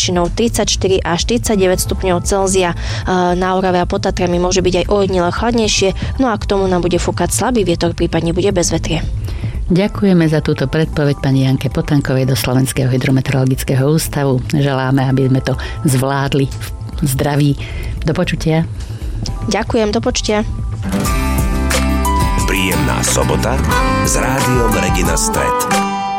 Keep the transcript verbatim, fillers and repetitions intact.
väčšinou tridsaťštyri až tridsaťdeväť stupňov Celzia. Na Orave a pod Tatrami môže byť aj ojedinele chladnejšie, no a k tomu nám bude fúkať slabý vietor, prípadne bude bezvetrie. Ďakujeme za túto predpoveď pani Janke Potankovej do Slovenského hydrometeorologického ústavu. Želáme, aby sme to zvládli v zdraví. Do počutia. Ďakujem, do počutia. Príjemná sobota s rádiom Regina Stret.